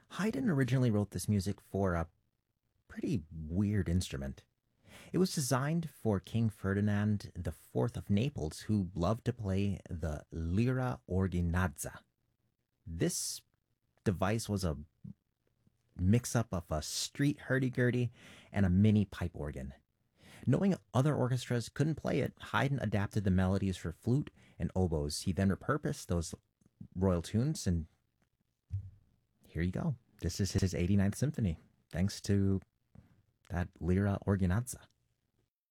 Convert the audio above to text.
Haydn originally wrote this music for a pretty weird instrument. It was designed for King Ferdinand IV of Naples, who loved to play the lira ordinazza. This device was a mix up of a street hurdy-gurdy and a mini pipe organ. Knowing other orchestras couldn't play it, Haydn adapted the melodies for flute and oboes. He then repurposed those royal tunes, and here you go. This is his 89th symphony, thanks to that Lira Ordinanza.